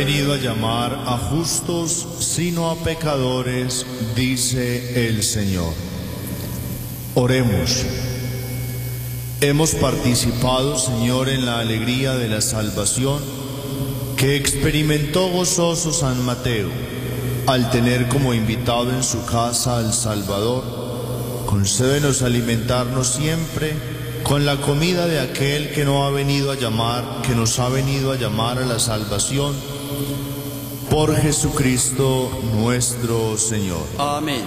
Venido a llamar a justos, sino a pecadores, dice el Señor. Oremos. Hemos participado, Señor, en la alegría de la salvación que experimentó gozoso San Mateo al tener como invitado en su casa al Salvador. Concédenos alimentarnos siempre con la comida de aquel que nos ha venido a llamar a la salvación, por Jesucristo nuestro Señor. Amén.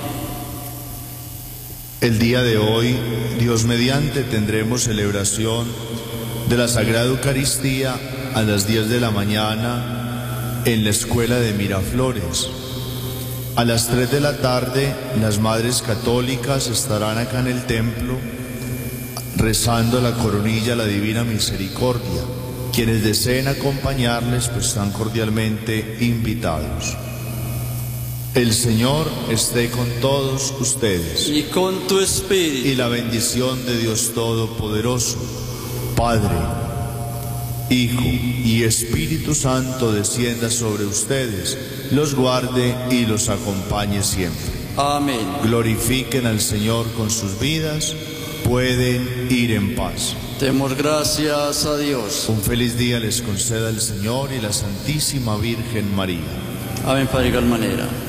El día de hoy, Dios mediante, tendremos celebración de la Sagrada Eucaristía a las 10 de la mañana en la escuela de Miraflores. A las 3 de la tarde, las Madres Católicas estarán acá en el templo rezando la coronilla a la Divina Misericordia. Quienes deseen acompañarles, pues están cordialmente invitados. El Señor esté con todos ustedes. Y con tu espíritu. Y la bendición de Dios Todopoderoso, Padre, Hijo y Espíritu Santo descienda sobre ustedes, los guarde y los acompañe siempre. Amén. Glorifiquen al Señor con sus vidas, pueden ir en paz. Demos gracias a Dios. Un feliz día les conceda el Señor y la Santísima Virgen María. Amén, Padre, de igual manera.